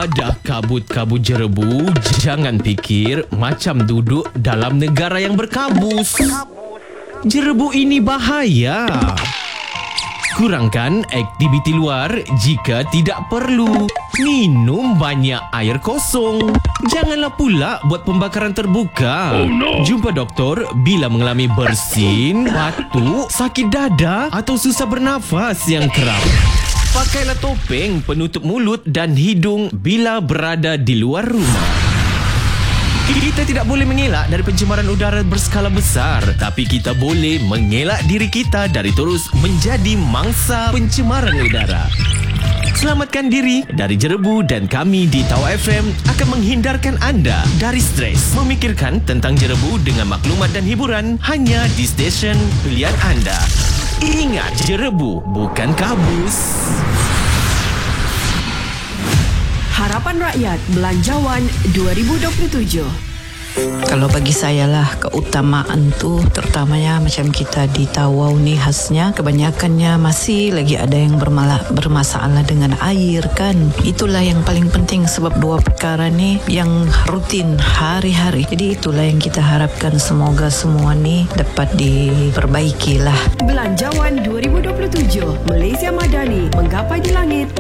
Dah kabut-kabut jerebu, jangan fikir macam duduk dalam negara yang berkabus. Jerebu ini bahaya. Kurangkan aktiviti luar jika tidak perlu. Minum banyak air kosong. Janganlah pula buat pembakaran terbuka. Jumpa doktor bila mengalami bersin, batuk, sakit dada atau susah bernafas yang kerap. Pakailah topeng penutup mulut dan hidung bila berada di luar rumah. Kita tidak boleh mengelak dari pencemaran udara berskala besar, tapi kita boleh mengelak diri kita dari terus menjadi mangsa pencemaran udara. Selamatkan diri dari jerebu dan kami di Tawa FM akan menghindarkan anda dari stres. Memikirkan tentang jerebu dengan maklumat dan hiburan hanya di stesen pilihan anda. Ingat, jerebu bukan kabus. Harapan Rakyat Belanjawan 2027. Kalau bagi saya lah, keutamaan tu terutamanya macam kita di Tawau ni khasnya kebanyakannya masih lagi ada yang bermasalah dengan air kan. Itulah yang paling penting sebab dua perkara ni yang rutin hari-hari. Jadi itulah yang kita harapkan, semoga semua ni dapat diperbaiki lah. Belanjawan 2027. Malaysia Madani menggapai di langit.